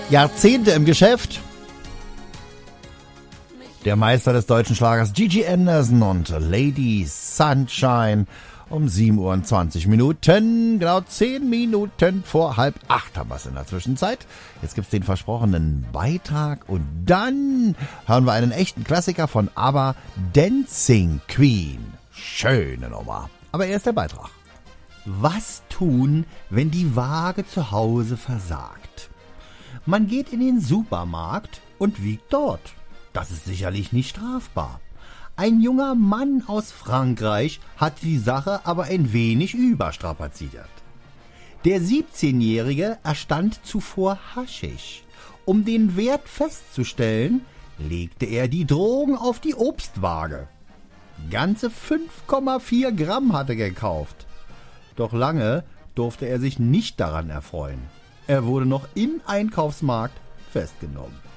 Jahrzehnte im Geschäft. Der Meister des deutschen Schlagers Gigi Anderson und Lady Sunshine um 7:20 Uhr. Genau 10 Minuten vor 7:30 haben wir es in der Zwischenzeit. Jetzt gibt's den versprochenen Beitrag und dann hören wir einen echten Klassiker von ABBA, Dancing Queen. Schöne Nummer. Aber erst der Beitrag. Was tun, wenn die Waage zu Hause versagt? Man geht in den Supermarkt und wiegt dort. Das ist sicherlich nicht strafbar. Ein junger Mann aus Frankreich hat die Sache aber ein wenig überstrapaziert. Der 17-Jährige erstand zuvor Haschisch. Um den Wert festzustellen, legte er die Drogen auf die Obstwaage. Ganze 5,4 Gramm hatte er gekauft. Doch lange durfte er sich nicht daran erfreuen. Er wurde noch im Einkaufsmarkt festgenommen.